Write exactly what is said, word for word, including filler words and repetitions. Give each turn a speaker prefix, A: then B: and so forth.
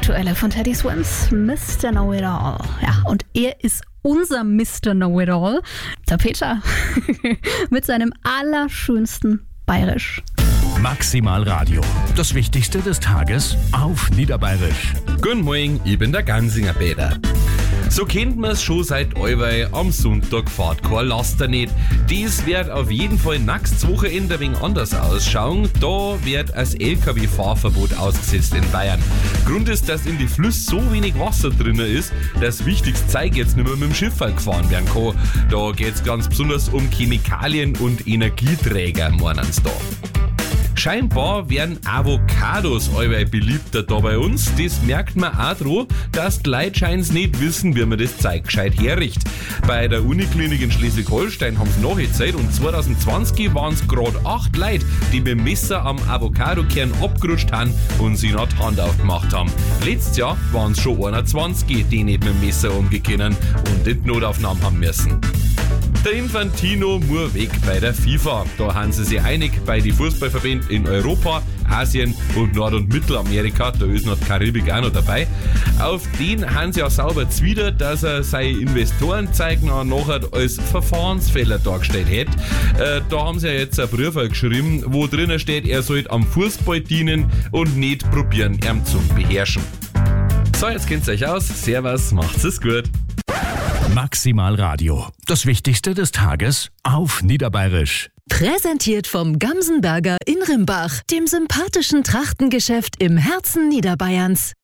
A: aktuelle von Teddy Swims, Mister Know-It-All. Ja, und er ist unser Mister Know-It-All, der Peter, mit seinem allerschönsten Bayerisch.
B: Maximal Radio. Das Wichtigste des Tages auf Niederbayerisch.
C: Guten Morgen, ich bin der Gansinger Peter. So kennt man's schon seit allweil, am Sonntag fährt kein Laster nicht. Dies wird auf jeden Fall nächstes Wochenende ein wenig anders ausschauen. Da wird als L K W-Fahrverbot ausgesetzt in Bayern. Grund ist, dass in die Flüsse so wenig Wasser drin ist, dass wichtiges Zeug jetzt nicht mehr mit dem Schiff gefahren werden kann. Da geht's ganz besonders um Chemikalien und Energieträger, meinen's da. Scheinbar werden Avocados allweil beliebter da bei uns. Das merkt man auch daran, dass die Leute scheinbar nicht wissen, wie man das Zeug gescheit herricht. Bei der Uniklinik in Schleswig-Holstein haben sie nachgezählt und zwanzig zwanzig waren es gerade acht Leute, die mit dem Messer am Avocadokern abgerutscht haben und sie noch die Hand aufgemacht haben. Letztes Jahr waren es schon einundzwanzig, die nicht mit dem Messer umgehen und die Notaufnahmen haben müssen. Der Infantino muss weg bei der FIFA. Da haben sie sich einig bei den Fußballverbänden in Europa, Asien und Nord- und Mittelamerika. Da ist noch die Karibik auch noch dabei. Auf den haben sie auch sauber zwider, dass er seine Investorenzeigen nachher als Verfahrensfehler dargestellt hätte. Äh, da haben sie ja jetzt einen Brief geschrieben, wo drinnen steht, er sollte am Fußball dienen und nicht probieren, ihn zu beherrschen. So, jetzt kennt's euch aus. Servus, macht's es gut.
B: Maximal Radio. Das Wichtigste des Tages auf Niederbayerisch.
D: Präsentiert vom Gamsenberger in Rimbach, dem sympathischen Trachtengeschäft im Herzen Niederbayerns.